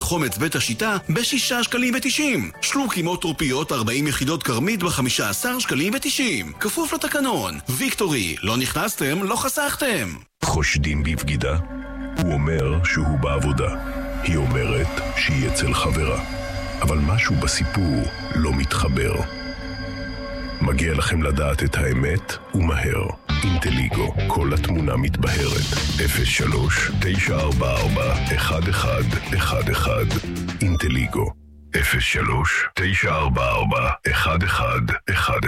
חומץ בית השיטה ב6.90 שקלים. שלוקים או טרופיות 40 יחידות קרמית ב15.90 שקלים. כפוף לתקנון. ויקטורי, לא נכנסתם, לא חסכתם. חושדים בבגידה? הוא אומר שהוא בעבודה. היא אומרת שהיא אצל חברה. אבל משהו בסיפור לא מתחבר. מגיע לכם לדעת את האמת ומהר. אינטליגו, כל התמונה מתבהרת. 03-944-1111. אינטליגו, 03-944-1111.